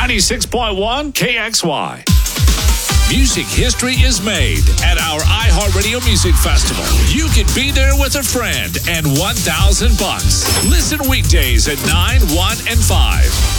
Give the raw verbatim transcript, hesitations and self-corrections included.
ninety-six point one K X Y. Music history is made at our iHeartRadio Music Festival. You can be there with a friend and one thousand bucks. Listen weekdays at nine, one, and five.